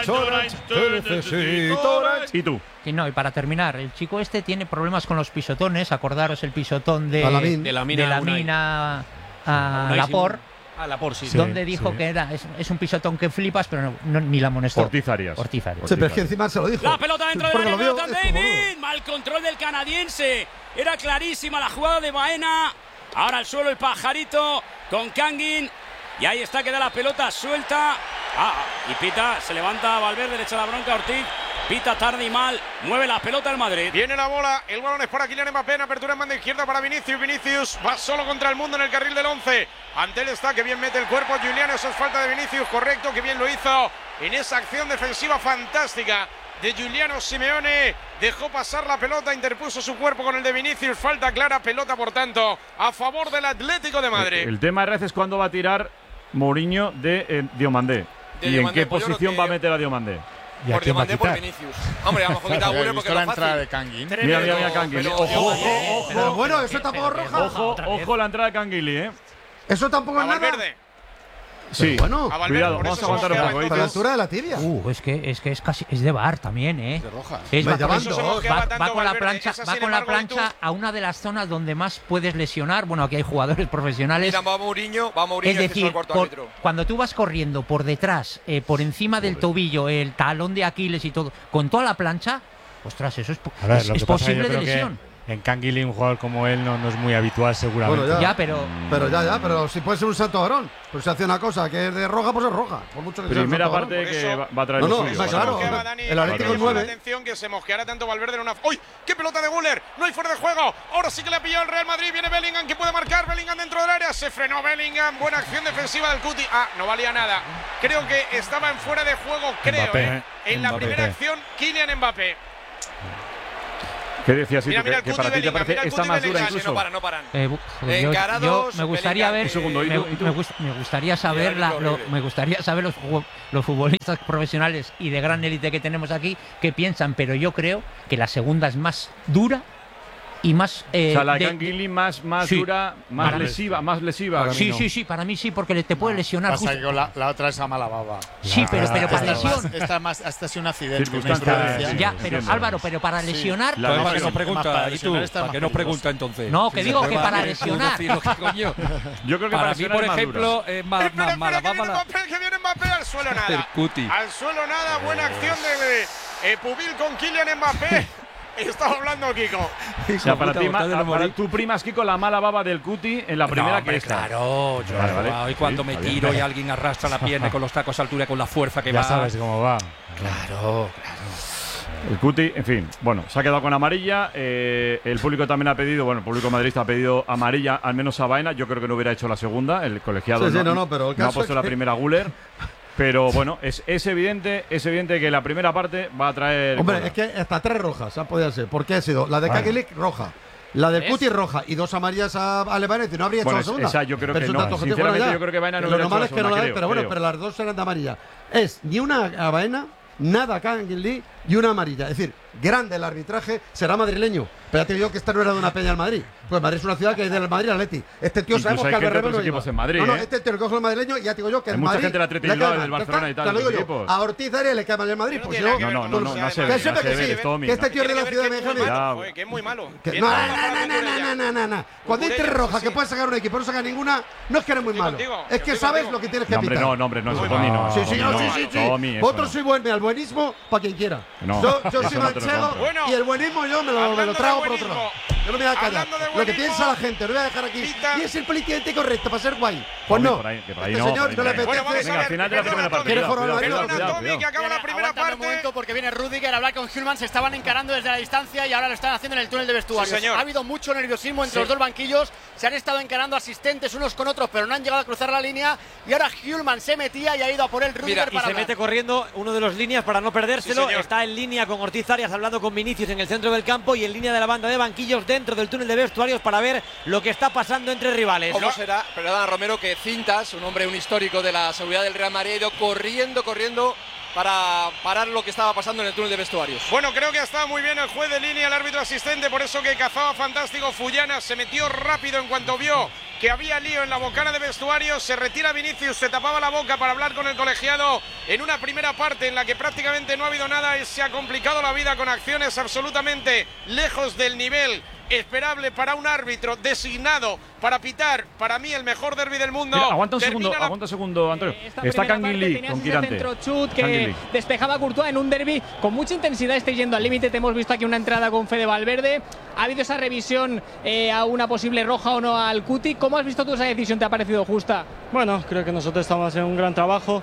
¿Y tú? Y no, y para terminar, el chico este tiene problemas con los pisotones. Acordaros el pisotón de la mina a Laporte. Donde dijo que es un pisotón que flipas, pero ni la amonestó. Ortiz-Arias. Sí, pero es que encima se lo dijo. La pelota dentro del área, Jonathan David. Mal control del canadiense. Era clarísima la jugada de Baena. Ahora al suelo el pajarito con Kangin. Y ahí está, queda la pelota suelta. Y pita, se levanta Valverde, le echa la bronca a Ortiz. Pita tarde y mal, mueve la pelota el Madrid. Viene la bola, el balón es para Kylian Mbappé, en apertura en banda izquierda para Vinicius. Vinicius va solo contra el mundo en el carril del 11. Ante él está, que bien mete el cuerpo Juliano, eso es falta de Vinicius, correcto, que bien lo hizo en esa acción defensiva fantástica de Giuliano Simeone. Dejó pasar la pelota, interpuso su cuerpo con el de Vinicius, falta clara, pelota por tanto a favor del Atlético de Madrid. El tema es cuándo va a tirar Mourinho de Diomandé. ¿Y en qué posición va a meter a Diomandé? Por Diomandé, por Vinicius. Hombre, a lo mejor quita a Güler porque la es entrada fácil. de Kangin. Mira Kangin. Ojo. Pero bueno, eso tampoco es roja. Ojo la entrada de Kangin, Eso tampoco es nada. Sí, bueno, cuidado, vamos a aguantar un poco. A la altura de la tibia. Es que es casi de VAR también, De roja. Va con la plancha a una de las zonas donde más puedes lesionar. Bueno, aquí hay jugadores profesionales. Va Mourinho, es decir, cuando tú vas corriendo por detrás, por encima del tobillo, el talón de Aquiles y todo, con toda la plancha, ostras, eso es posible de lesión. en Kang In-lee un jugador como él no es muy habitual seguramente. Bueno, ya, pero si puede ser un santo varón, pues se hace una cosa que es de roja, pues es roja. Por mucho que primera sea parte que va a traer lo suyo. Claro, el Atlético es 9. Atención que se mosqueara tanto Valverde en una. ¡Uy! ¡Qué pelota de Güler! No hay fuera de juego. Ahora sí que le ha pillado el Real Madrid. Viene Bellingham que puede marcar. Bellingham dentro del área. Se frenó Bellingham. Buena acción defensiva del Cuti. No valía nada. Creo que estaba en fuera de juego, Mbappé, en la primera acción, Kylian Mbappé. ¿Qué decías, mira, que para ti te parece esta más dura incluso? No paran. Yo me gustaría ver, me gustaría saber los futbolistas profesionales y de gran élite que tenemos aquí qué piensan, pero yo creo que la segunda es más dura y más o sea, la de Kang In-lee más sí, dura, más lesiva. Sí, para mí sí, porque te puede lesionar. Pasa que la otra es a mala baba. Sí, pero para lesión. Esta más hasta ha sido un accidente. Ya, pero Álvaro, pero para lesionar. ¿Para qué nos pregunta? ¿Y tú? ¿Para qué nos pregunta entonces? No, que digo que para lesionar. Yo creo que para mí, por ejemplo, es más mala baba. Que viene Mbappé al suelo nada. Al suelo nada. Buena acción de Pubil con Kylian Mbappé. Estaba hablando Kiko. O sea, para tú primas, Kiko, la mala baba del Cuti en la primera que esta. Claro, y cuando me tiro y alguien arrastra la pierna con los tacos a altura, con la fuerza que va. Ya sabes cómo va. Claro. El Cuti, en fin, bueno, se ha quedado con amarilla. El público también ha pedido, el público madridista ha pedido amarilla, al menos a Baena. Yo creo que no hubiera hecho la segunda. El colegiado pero no ha puesto la primera Güler. Pero bueno, es evidente que la primera parte va a traer. Hombre, es que hasta 3 rojas han podido ser. ¿Por qué ha sido? La de Kang In-lee roja, la del Cuti roja y 2 amarillas a Baena. No habría hecho la segunda. Esa yo creo que no. Sinceramente, yo creo que Baena no hubiera hecho la segunda. Pero las 2 eran de amarilla. Es ni una a Baena, nada a Kang In-lee y una amarilla. Es decir, grande el arbitraje, será madrileño. Pero ya te digo que esta no era de una peña al Madrid. Pues Madrid es una ciudad que es del Madrid Atleti. Este tío sabemos que Albert Rivera equipos en Madrid. Este tío lo coge el madrileño y ya te digo yo que el mucha Madrid. Gente del Atleti del Barcelona y tal. Te lo digo yo. A Ortiz Arias le cae mal el Madrid. Pues yo. No se ve. Que este tío es de la ciudad de Benjamín. Que es muy malo. No. Cuando hay 3 rojas que puedes sacar un equipo, no sacas ninguna, no es que eres muy malo. Es que sabes lo que tienes que pitar. No, no. Sí. Vosotros sois al buenismo para quien quiera. Yo soy manchego y el buenismo yo me lo trago por otro lado. Yo no me voy a callar. Lo que piensa la gente, lo voy a dejar aquí. Y es el políticamente correcto para ser guay. Pues no. Este señor no le apetece. Al final de la primera parte. Que acaba la primera parte. Un momento porque viene Rüdiger a hablar con Hjulmand. Se estaban encarando desde la distancia y ahora lo están haciendo en el túnel de vestuarios. Ha habido mucho nerviosismo entre los dos banquillos. Se han estado encarando asistentes unos con otros, pero no han llegado a cruzar la línea. Y ahora Hjulmand se metía y ha ido a por el Rüdiger y se mete corriendo uno de los líneas para no perdérselo. Está en línea con Ortiz Arias hablando con Vinicius en el centro del campo y en línea de la banda de banquillos dentro del túnel de vestuarios para ver lo que está pasando entre rivales. ¿Cómo será? Perdona, Romero, que Cintas, un histórico de la seguridad del Real Madrid, ha ido corriendo para parar lo que estaba pasando en el túnel de vestuarios. Bueno, creo que ha estado muy bien el juez de línea, el árbitro asistente, por eso que cazaba fantástico Fullana, se metió rápido en cuanto vio que había lío en la bocana de vestuarios, se retira Vinicius, se tapaba la boca para hablar con el colegiado en una primera parte en la que prácticamente no ha habido nada y se ha complicado la vida con acciones absolutamente lejos del nivel esperable para un árbitro designado para pitar, para mí, el mejor derbi del mundo. Mira, aguanta un segundo, Antonio. Está Kang In-lee con Quirante. Centro chut que despejaba a Courtois en un derbi con mucha intensidad, está yendo al límite. Te hemos visto aquí una entrada con Fede Valverde. Ha habido esa revisión a una posible roja o no al Cuti. ¿Cómo has visto tú esa decisión? ¿Te ha parecido justa? Bueno, creo que nosotros estamos haciendo un gran trabajo.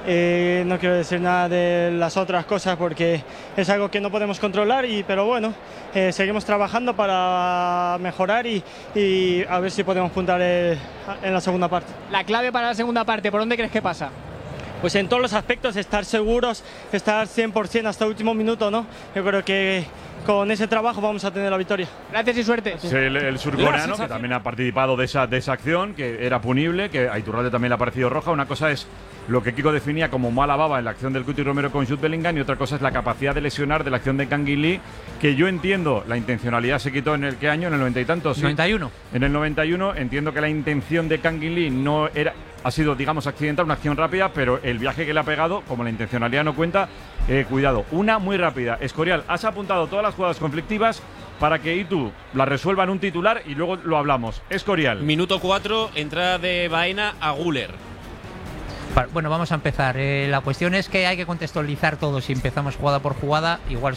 No quiero decir nada de las otras cosas porque es algo que no podemos controlar, pero bueno, seguimos trabajando para mejorar y a ver si podemos puntar en la segunda parte. La clave para la segunda parte, ¿por dónde crees que pasa? Pues en todos los aspectos, estar seguros, estar 100% hasta el último minuto, ¿no? Yo creo que con ese trabajo vamos a tener la victoria. Gracias y suerte. Sí, el surcoreano, que también ha participado de esa acción, que era punible, que a Iturralde también le ha parecido roja. Una cosa es lo que Kiko definía como mala baba en la acción del Cuti Romero con Jude Bellingham y otra cosa es la capacidad de lesionar de la acción de Kang In-lee, que yo entiendo, la intencionalidad se quitó en el qué año, en el 90 y tantos. ¿Sí? 91. En el 91 entiendo que la intención de Kang In-lee no era, ha sido, digamos, accidental, una acción rápida, pero el viaje que le ha pegado, como la intencionalidad no cuenta, cuidado. Una muy rápida. Escorial, has apuntado todas las jugadas conflictivas para que Itu la resuelva en un titular y luego lo hablamos. Escorial. Minuto 4, entrada de Baena a Güler. Bueno, vamos a empezar. La cuestión es que hay que contextualizar todo. Si empezamos jugada por jugada, igual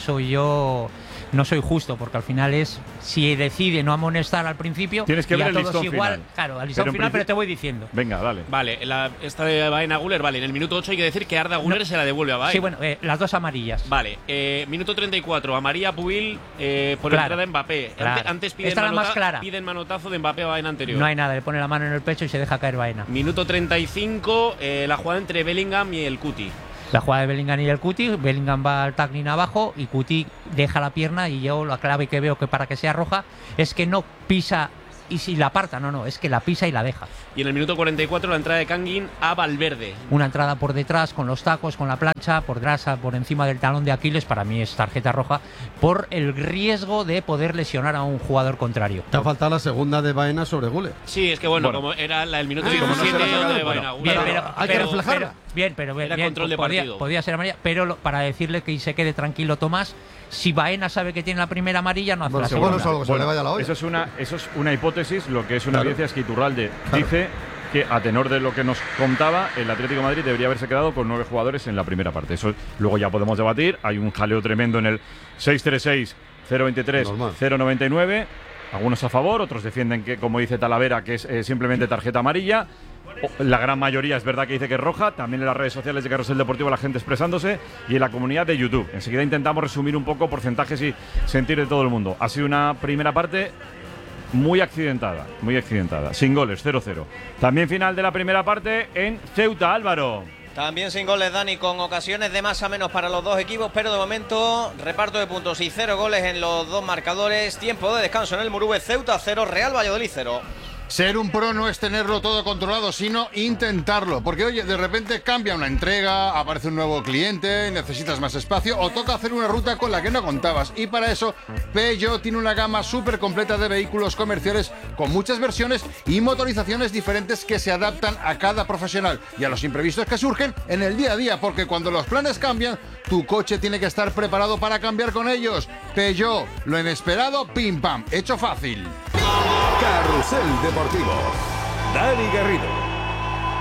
no soy justo, porque al final es, si decide no amonestar al principio, tienes que ver el listón igual, final. Claro, al listón final, pero te voy diciendo. Venga, dale. Vale, esta de Baena Guller, vale, en el minuto 8 hay que decir que Arda Güler se la devuelve a Baena. Sí, bueno, las dos amarillas. Vale, minuto 34, amarilla a Pubil por entrada de Mbappé. Claro. Antes Esta es la más clara. piden manotazo de Mbappé a Baena anterior. No hay nada, le pone la mano en el pecho y se deja caer Baena. Minuto 35, la jugada entre Bellingham y el Cuti. La jugada de Bellingham y el Cuti, Bellingham va al tackling abajo y Cuti deja la pierna, y yo la clave que veo que para que sea roja es que no pisa y si la aparta, no, es que la pisa y la deja. Y en el minuto 44 la entrada de Kangin a Valverde. Una entrada por detrás con los tacos, con la plancha, por detrás, por encima del talón de Aquiles, para mí es tarjeta roja por el riesgo de poder lesionar a un jugador contrario. Te ha faltado la segunda de Baena sobre Güler. Sí, es que bueno, como era el minuto 17 de Baena. Hay que reflejarla. Pero era control de partido. Podía ser amarilla, pero para decirle que se quede tranquilo Tomás, si Baena sabe que tiene la primera amarilla, no hace la segunda. Eso es una hipótesis. Lo que es una evidencia es que Iturralde dice que, a tenor de lo que nos contaba, el Atlético de Madrid debería haberse quedado con 9 jugadores en la primera parte. Eso luego ya podemos debatir. Hay un jaleo tremendo en el 636 023 099. Algunos a favor, otros defienden que, como dice Talavera, que es simplemente tarjeta amarilla. La gran mayoría es verdad que dice que es roja. También en las redes sociales de Carrusel Deportivo la gente expresándose, y en la comunidad de YouTube. Enseguida intentamos resumir un poco porcentajes y sentir de todo el mundo. Ha sido una primera parte muy accidentada, sin goles, 0-0. También final de la primera parte en Ceuta, Álvaro. También sin goles, Dani, con ocasiones de más a menos para los dos equipos, pero de momento reparto de puntos y 0 goles en los dos marcadores. Tiempo de descanso en el Murube. Ceuta 0, Real Valladolid 0. Ser un pro no es tenerlo todo controlado, sino intentarlo. Porque, oye, de repente cambia una entrega, aparece un nuevo cliente, necesitas más espacio o toca hacer una ruta con la que no contabas. Y para eso, Peugeot tiene una gama súper completa de vehículos comerciales con muchas versiones y motorizaciones diferentes que se adaptan a cada profesional y a los imprevistos que surgen en el día a día. Porque cuando los planes cambian, tu coche tiene que estar preparado para cambiar con ellos. Peugeot, lo inesperado, pim pam, hecho fácil. Carrusel Deportivo. Dani Garrido.